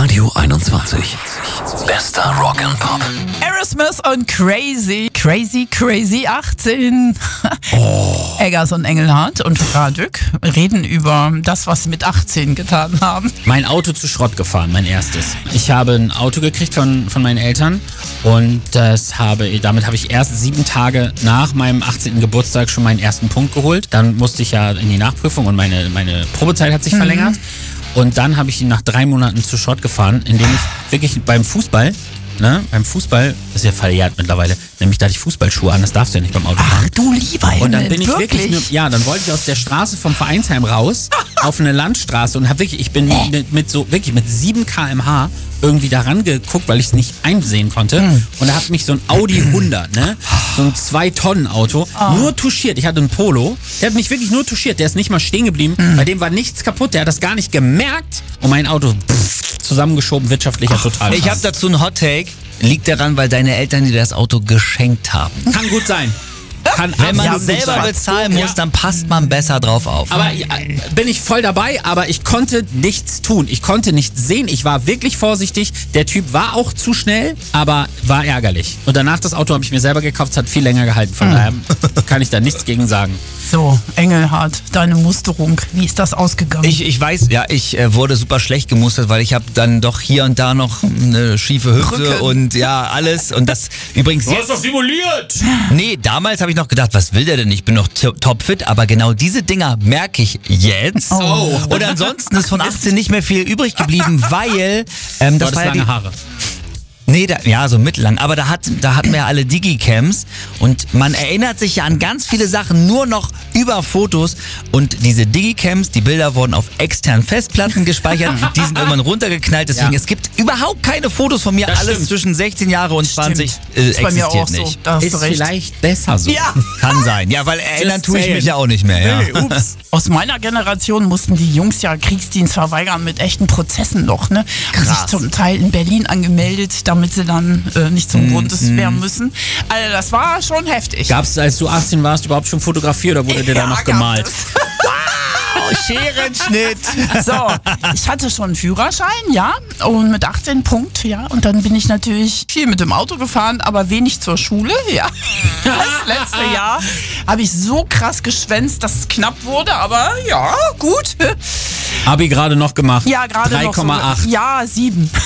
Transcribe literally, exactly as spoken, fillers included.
Radio einundzwanzig. Bester Rock and Pop. Aerosmith und Crazy, Crazy, Crazy achtzehn. Oh. Eggers und Engelhardt und Radück reden über das, was sie mit achtzehn getan haben. Mein Auto zu Schrott gefahren, mein erstes. Ich habe ein Auto gekriegt von, von meinen Eltern und das habe, damit habe ich erst sieben Tage nach meinem achtzehnten Geburtstag schon meinen ersten Punkt geholt. Dann musste ich ja in die Nachprüfung und meine, meine Probezeit hat sich mhm. verlängert. Und dann habe ich ihn nach drei Monaten zu Schrott gefahren, indem ich wirklich beim Fußball, ne, beim Fußball, das ist ja verjährt mittlerweile, nämlich da hatte ich Fußballschuhe an, das darfst du ja nicht beim Auto fahren. Ach du lieber Himmel, und dann bin ich wirklich, wirklich nur, ja, dann wollte ich aus der Straße vom Vereinsheim raus auf eine Landstraße und habe wirklich, ich bin mit, mit so, wirklich mit sieben Kilometer pro Stunde irgendwie da rangeguckt, weil ich es nicht einsehen konnte. Mhm. Und da hat mich so ein Audi hundert, ne, so ein zwei Tonnen Auto, oh. nur touchiert. Ich hatte einen Polo, der hat mich wirklich nur touchiert, der ist nicht mal stehen geblieben, mhm. bei dem war nichts kaputt, der hat das gar nicht gemerkt und mein Auto pff, zusammengeschoben, wirtschaftlicher oh. total. Ich habe dazu einen Hot Take. Liegt daran, weil deine Eltern dir das Auto geschenkt haben. Kann gut sein. Kann Wenn man es selber sein. bezahlen muss, ja. dann passt man besser drauf auf. Aber ja, bin ich voll dabei, aber ich konnte nichts tun. Ich konnte nichts sehen. Ich war wirklich vorsichtig. Der Typ war auch zu schnell, aber war ärgerlich. Und danach das Auto habe ich mir selber gekauft. Es hat viel länger gehalten. Von mhm. daher kann ich da nichts gegen sagen. So, Engelhardt, deine Musterung, wie ist das ausgegangen? Ich, ich weiß, ja, ich äh, wurde super schlecht gemustert, weil ich habe dann doch hier und da noch eine schiefe Hüfte Rücken. und ja, alles. Und das übrigens. Du hast doch simuliert! Nee, damals habe ich noch gedacht, was will der denn? Ich bin noch t- topfit, aber genau diese Dinger merke ich jetzt. Oh. Und ansonsten ist von achtzehn nicht mehr viel übrig geblieben, weil ähm, das du war ja lange die, Haare. Nee, da, ja, so mittellang. Aber da, hat, da hatten wir ja alle Digicams und man erinnert sich ja an ganz viele Sachen nur noch über Fotos. Und diese Digicams, die Bilder wurden auf externen Festplatten gespeichert, die sind irgendwann runtergeknallt. Deswegen, ja. es gibt überhaupt keine Fotos von mir. Das Alles stimmt. zwischen sechzehn Jahre und zwanzig äh, ist bei existiert mir auch nicht. So. Da hast ist du recht. vielleicht besser so. Ja. Kann sein. Ja, weil erinnern Just tue ich saying. mich ja auch nicht mehr. Ja. Nee, ups. Aus meiner Generation mussten die Jungs ja Kriegsdienst verweigern mit echten Prozessen noch. Ne? Haben sich zum Teil in Berlin angemeldet, damit sie dann äh, nicht zum Mm, Bundeswehr mm. müssen. Also das war schon heftig. Gab es, als du achtzehn warst, überhaupt schon Fotografie oder wurde dir ja, da noch gemalt? Wow, Scherenschnitt. So, ich hatte schon einen Führerschein, ja, und mit achtzehn Punkt, ja, und dann bin ich natürlich viel mit dem Auto gefahren, aber wenig zur Schule, ja. Das letzte Jahr habe ich so krass geschwänzt, dass es knapp wurde, aber ja, gut. Abi gerade noch gemacht. Ja, gerade noch. drei Komma acht. So, ja, sieben.